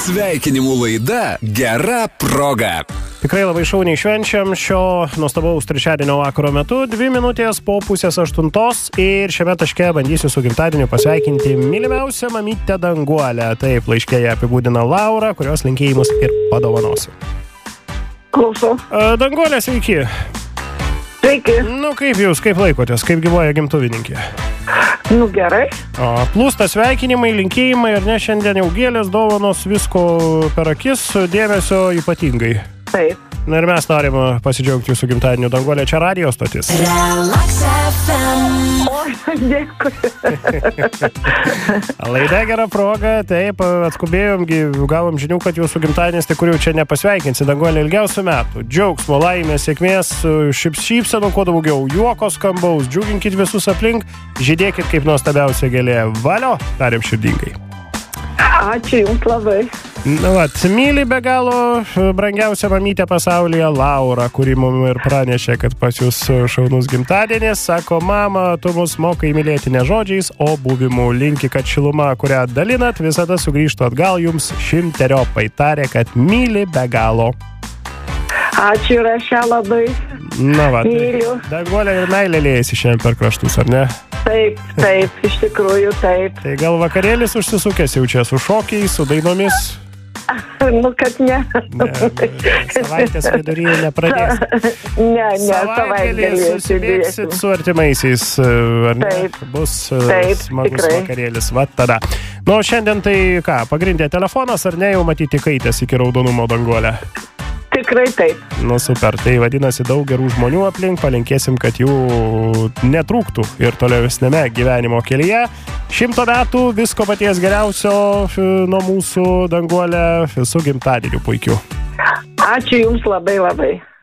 Sveikinimų laida Gera proga. Tikrai labai šauniai švenčiam šio nuostabaus trečiadienio vakaro metu. 2 minutės po 7:30 ir šiame taške bandysiu su gimtadieniu pasveikinti mylimiausią mamytę Danguolę. Taip, laiške ją apibūdina Laura, kurios linkėjimus ir padovanosiu. Klausau. Danguolė, sveiki. Sveiki. Kaip jūs, kaip laikotės, kaip gyvoja gimtuvininkė? Gerai. Plūsta sveikinimai, linkėjimai, ar ne, šiandien jau gėlės, dovanos, visko per akis, dėmesio ypatingai. Taip. Na ir mes norim pasidžiaugti jūsų gimtadieniu, Danguolė, čia radijo stotis. Relax FM. Dėkui. Laida Gera proga, taip, atskubėjom, gavom žinių, kad jūsų gimtadienis, tai kurių čia nepasveikinsi, Danguolė, ilgiausių metų. Džiaugsmo, laimės, sėkmės, šypsenų, kuo daugiau, juoko skambaus, džiuginkit visus aplink, žydėkit kaip nuostabiausia gėlė. Valio, tariam širdingai. Ačiū Jums labai. Myli be galo brangiausia mamytė pasaulyje Laura, kuri mums ir pranešė, kad pas jūs šaunus gimtadienis. Sako, mama, tu mus mokai mylėti ne žodžiais, o buvimu. Linki, kad šiluma, kurią dalinat, visada sugrįžtų atgal jums 100-eriopai. Tarė, kad myli be galo. Ačiū ir aš ją labai myliu. Danguolė ir meilė liejasi šiandien per kraštus, ar ne? Taip, iš tikrųjų taip. Tai gal vakarėlis užsisukęs jau čia su šokiais, su dainomis? Kad ne. Savaitės viduryje nepradės. Ne, savaitgalį susibėgsit su artimaisiais, ar ne? Taip. Bus Taip, smagus tikrai. Vakarėlis, va tada. Šiandien tai ką, pagrindė telefonas, ar ne, jau matyti kaitės iki raudonumo, Danguolė? Tikrai taip. Super, tai vadinasi daug gerų žmonių aplink, palinkėsim, kad jų netrūktų ir tolesnėme gyvenimo kelyje. 100 metų, visko paties geriausio nuo mūsų, Danguolė, su gimtadieniu puikiu. Ačiū Jums labai labai.